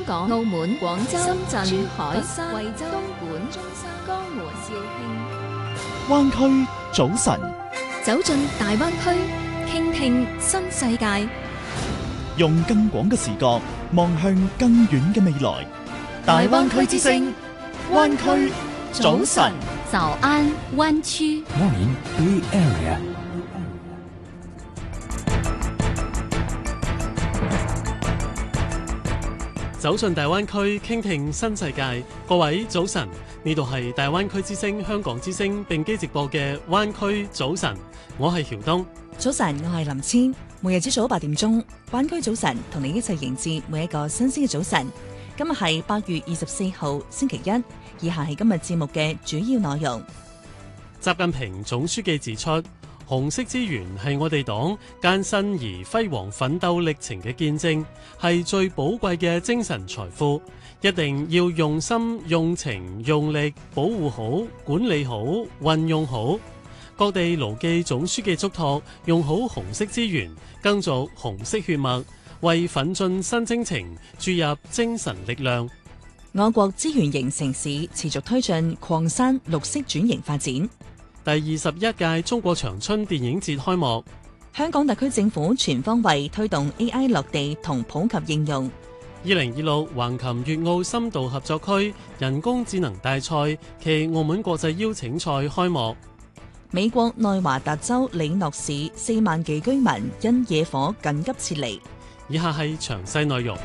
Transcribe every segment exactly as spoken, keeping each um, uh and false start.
香港、澳門、廣州、深圳、珠海、佛山、惠州、東莞、中山、江門、肇慶。 灣區早晨， 走進大灣區，傾聽新世界， 用更廣嘅視角望向更遠嘅未來。大灣區之聲，灣區早晨， 早安灣區。 Morning Bay Area。 走進大灣區，傾聽新世界。各位早晨，呢度係大灣區之聲、香港之聲並機直播嘅灣區早晨，我係曉東。 早晨，我係林千。每日朝早八點鐘，灣區早晨同你一齊迎接每一個新鮮嘅早晨。今日係八月二十四號星期一，以下係今日節目嘅主要內容。 習近平總書記指出，紅色資源係我哋黨艱辛而輝煌奮鬥歷程嘅見證，係最寶貴嘅精神財富，一定要用心、用情、用力保護好、管理好、運用好。各地牢記總書記囑託，用好紅色資源，耕耘紅色血脈，為奮進新征程注入精神力量。 我國資源型城市持續推進礦山綠色轉型發展。 第二十一屆中國長春電影節開幕。 香港特區政府全方位推動 A I 落地同普及應用。 二零二六橫琴粵澳深度合作區人工智能大賽暨澳門國際邀請賽開幕。 美國內華達州里諾市四萬幾居民因野火緊急撤離。 以下係詳細內容。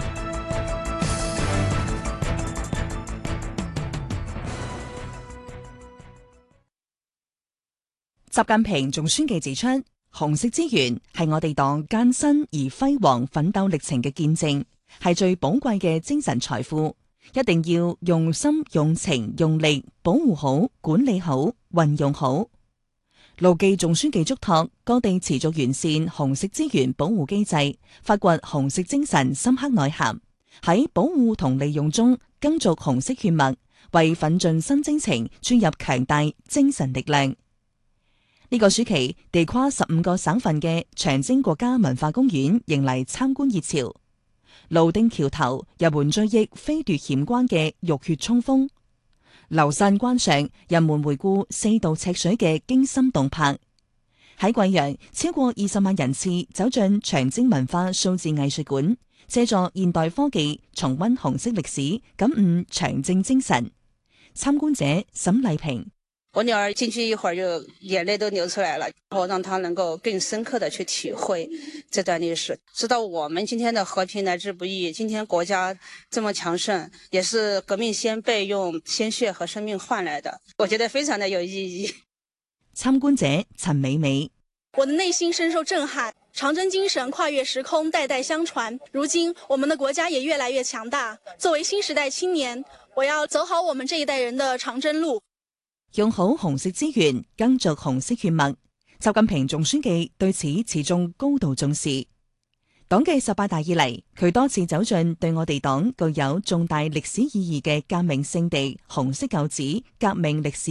習近平總書記指出，紅色資源係我哋黨艱辛而輝煌奮鬥歷程嘅見證，係最寶貴嘅精神財富，一定要用心、用情、用力保護好、管理好、運用好。牢記總書記囑託，各地持續完善紅色資源保護機制，發掘紅色精神深刻內涵，喺保護同利用中耕耘紅色血脈，為奮進新征程注入強大精神力量。呢個暑期，地跨十五個省份嘅長征國家文化公園迎嚟參觀熱潮。瀘定橋頭人們追憶飛奪險關嘅浴血衝鋒，流散關上人們回顧四渡赤水嘅驚心動魄。喺貴陽，超過二十萬人次走進長征文化數字藝術館，借助現代科技重溫紅色歷史，感悟長征精神。參觀者沈麗萍。 我女兒進去一會兒就眼淚都流出來了，然後讓她能夠更深刻的去體會這段歷史，知道我們今天的和平來之不易，今天國家這麼強盛，也是革命先輩用鮮血和生命換來的，我覺得非常的有意義。 參觀者陳美美。 我的內心深受震撼，長征精神跨越時空，代代相傳，如今我們的國家也越來越強大，作為新時代青年，我要走好我們這一代人的長征路。 用好紅色資源，耕耘紅色血脈。習近平總書記對此始終高度重視。黨嘅十八大以嚟，佢多次走進對我哋黨具有重大歷史意義嘅革命聖地紅色舊址革命歷史